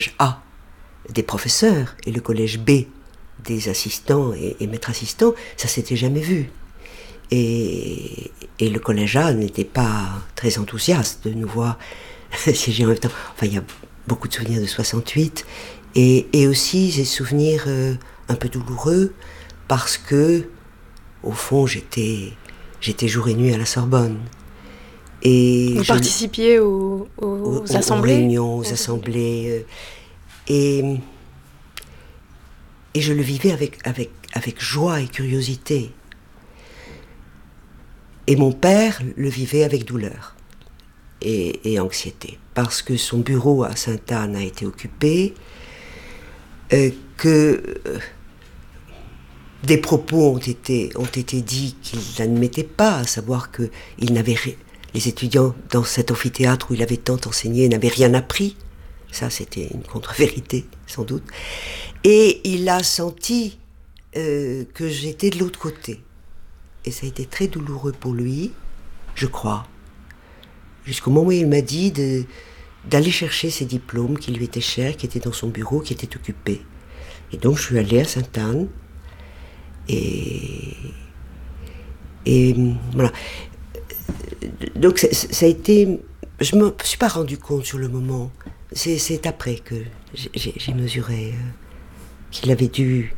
A des professeurs et le collège B des assistants et maîtres assistants, ça s'était jamais vu. Et le collège A n'était pas très enthousiaste de nous voir siéger en même temps. Enfin, il y a beaucoup de souvenirs de 68 et aussi des souvenirs un peu douloureux parce que, au fond, j'étais jour et nuit à la Sorbonne. Et vous participiez aux assemblées, aux réunions, aux assemblées, et je le vivais avec joie et curiosité. Et mon père le vivait avec douleur et anxiété, parce que son bureau à Sainte-Anne a été occupé, que des propos ont été dits qu'il n'admettait pas, à savoir que les étudiants dans cet amphithéâtre où il avait tant enseigné n'avaient rien appris. Ça, c'était une contre-vérité, sans doute. Et il a senti que j'étais de l'autre côté. Et ça a été très douloureux pour lui, je crois. Jusqu'au moment où il m'a dit d'aller chercher ses diplômes qui lui étaient chers, qui étaient dans son bureau, qui étaient occupés. Et donc je suis allée à Sainte-Anne. Et voilà. Donc ça a été... Je ne me suis pas rendu compte sur le moment. C'est après que j'ai mesuré qu'il avait dû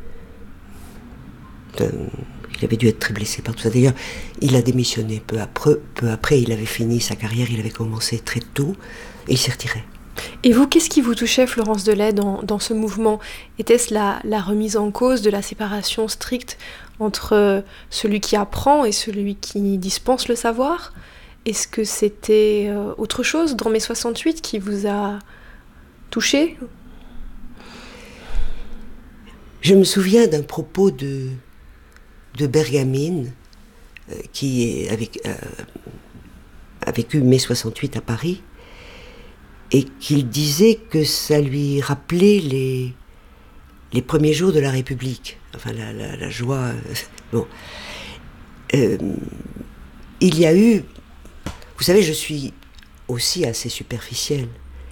être très blessé par tout ça. D'ailleurs, il a démissionné peu après, il avait fini sa carrière, il avait commencé très tôt, et il s'est retiré. Et vous, qu'est-ce qui vous touchait, Florence Delay, dans ce mouvement ? Était-ce la remise en cause de la séparation stricte entre celui qui apprend et celui qui dispense le savoir ? Est-ce que c'était autre chose dans mai 68 qui vous a touché ? Je me souviens d'un propos de Bergamine, qui a vécu mai 68 à Paris, et qu'il disait que ça lui rappelait les premiers jours de la République, enfin la joie. Bon. Il y a eu... Vous savez, je suis aussi assez superficielle.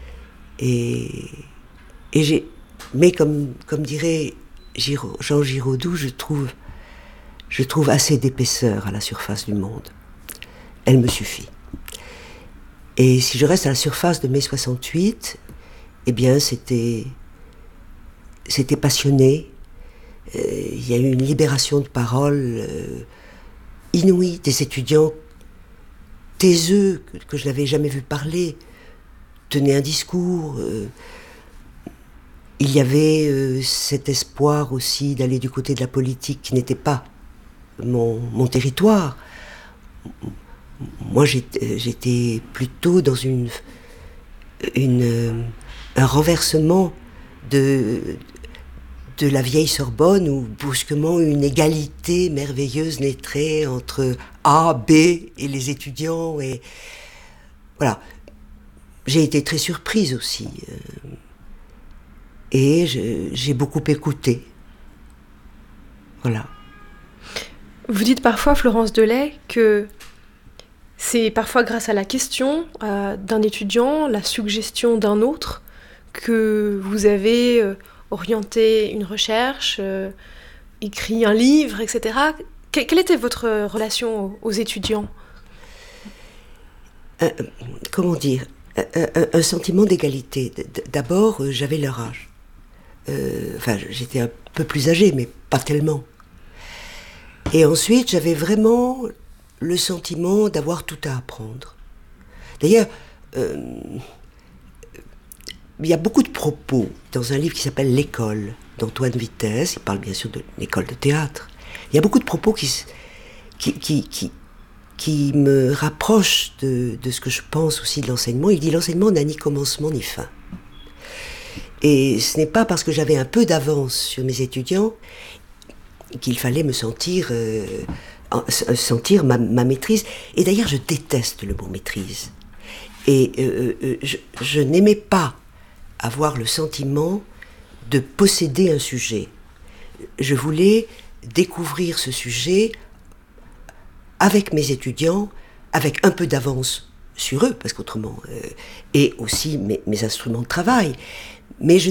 Mais comme dirait Jean Giraudoux, je trouve assez d'épaisseur à la surface du monde. Elle me suffit. Et si je reste à la surface de mai 68, eh bien c'était passionné. Il y a eu une libération de parole inouïe, des étudiants taiseux que je n'avais jamais vu parler, tenaient un discours. Il y avait cet espoir aussi d'aller du côté de la politique qui n'était pas mon territoire. Moi, j'étais plutôt dans un renversement de la vieille Sorbonne où brusquement une égalité merveilleuse naîtrait entre A, B et les étudiants. Et voilà. J'ai été très surprise aussi. Et j'ai beaucoup écouté. Voilà. Vous dites parfois, Florence Delay, que c'est parfois grâce à la question d'un étudiant, la suggestion d'un autre, que vous avez orienté une recherche, écrit un livre, etc. Quelle était votre relation aux étudiants ? Comment dire ? Un sentiment d'égalité. D'abord, j'avais leur âge. Enfin, j'étais un peu plus âgée, mais pas tellement. Et ensuite, j'avais vraiment le sentiment d'avoir tout à apprendre. D'ailleurs, il y a beaucoup de propos dans un livre qui s'appelle L'école d'Antoine Vitesse. Il parle bien sûr de l'école de théâtre. Il y a beaucoup de propos qui me rapprochent de ce que je pense aussi de l'enseignement. Il dit l'enseignement n'a ni commencement ni fin. Et ce n'est pas parce que j'avais un peu d'avance sur mes étudiants qu'il fallait me sentir ma maîtrise. Et d'ailleurs, je déteste le mot maîtrise. Et je n'aimais pas avoir le sentiment de posséder un sujet. Je voulais découvrir ce sujet avec mes étudiants, avec un peu d'avance sur eux, parce qu'autrement, et aussi mes instruments de travail. Mais je